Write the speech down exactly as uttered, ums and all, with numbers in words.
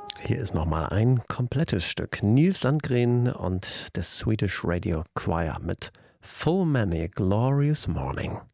Hier ist nochmal ein komplettes Stück. Nils Landgren und der Swedish Radio Choir mit Full Many Glorious Morning.